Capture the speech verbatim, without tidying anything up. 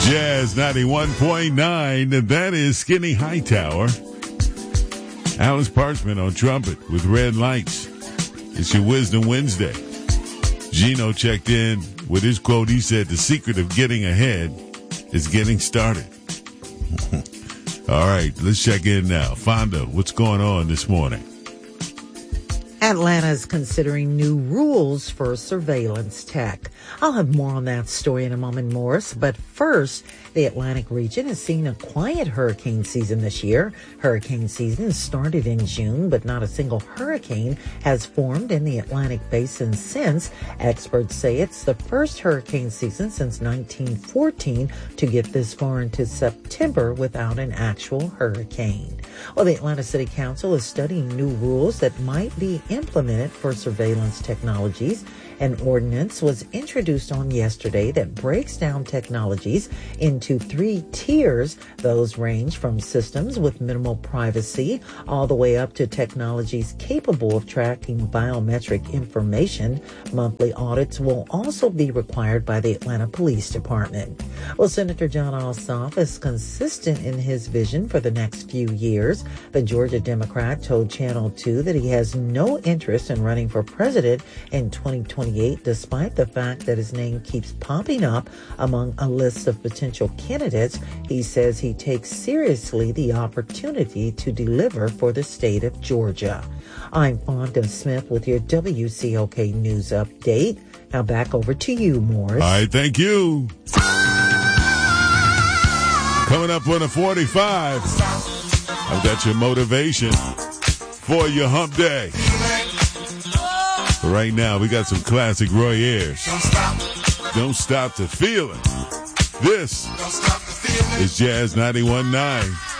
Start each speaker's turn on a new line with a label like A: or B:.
A: Jazz ninety-one point nine, and that is Skinny Hightower. Alice Parchman on trumpet with Red Lights. It's your Wisdom Wednesday. Gino checked in with his quote. He said, the secret of getting ahead is getting started. All right, let's check in now. Fonda, what's going on this morning?
B: Atlanta is considering new rules for surveillance tech. I'll have more on that story in a moment, Morris. But first, the Atlantic region has seen a quiet hurricane season this year. Hurricane season started in June, but not a single hurricane has formed in the Atlantic basin since. Experts say it's the first hurricane season since nineteen fourteen to get this far into September without an actual hurricane. Well, the Atlanta City Council is studying new rules that might be implemented for surveillance technologies. An ordinance was introduced on yesterday that breaks down technologies into three tiers. Those range from systems with minimal privacy all the way up to technologies capable of tracking biometric information. Monthly audits will also be required by the Atlanta Police Department. Well, Senator John Ossoff is consistent in his vision for the next few years. The Georgia Democrat told Channel two that he has no interest in running for president in twenty twenty-eight, despite the fact that his name keeps popping up among a list of potential candidates. He says he takes seriously the opportunity to deliver for the state of Georgia. I'm Fonda Smith with your W C O K News Update. Now back over to you, Morris.
A: All right, thank you. Coming up on the forty-five, I've got your motivation for your hump day. But right now, we got some classic Roy Ayers. Don't stop. Don't stop the feeling. This is Jazz ninety-one point nine.